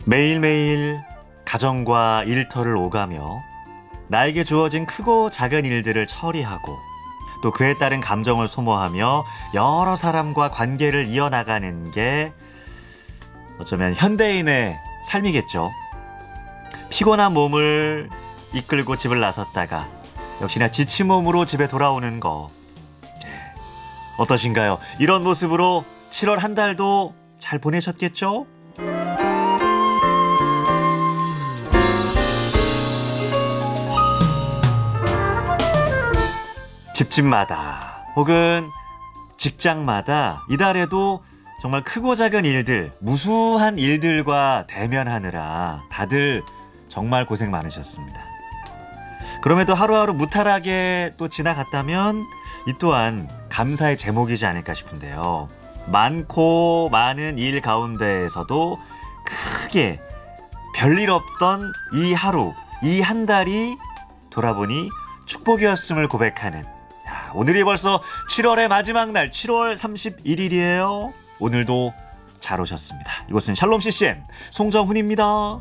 매일매일 가정과 일터를 오가며 나에게 주어진 크고 작은 일들을 처리하고 또 그에 따른 감정을 소모하며 여러 사람과 관계를 이어나가는 게 어쩌면 현대인의 삶이겠죠. 피곤한 몸을 이끌고 집을 나섰다가 역시나 지친 몸으로 집에 돌아오는 거 어떠신가요? 이런 모습으로 7월 한 달도 잘 보내셨겠죠? 집집마다 혹은 직장마다 이달에도 정말 크고 작은 일들, 무수한 일들과 대면하느라 다들 정말 고생 많으셨습니다. 그럼에도 하루하루 무탈하게 또 지나갔다면 이 또한 감사의 제목이지 않을까 싶은데요. 많고 많은 일 가운데에서도 크게 별일 없던 이 하루, 이 한 달이 돌아보니 축복이었음을 고백하는 오늘이 벌써 7월의 마지막 날 7월 31일이에요. 오늘도 잘 오셨습니다. 이곳은 샬롬 CCM 송정훈입니다.